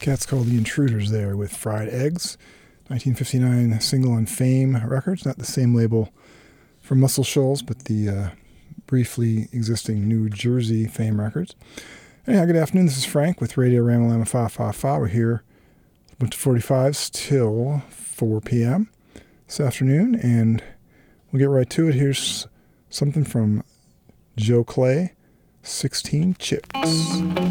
Cat's called The Intruders there with Fried Eggs. 1959 single on Fame Records. Not the same label for Muscle Shoals, but the briefly existing New Jersey Fame Records. Anyhow, good afternoon. This is Frank with Radio Ramalama Fa Fa Fa. We're here a bunch of 45s till 4 p.m. this afternoon, and we'll get right to it. Here's something from Joe Clay, 16 Chips.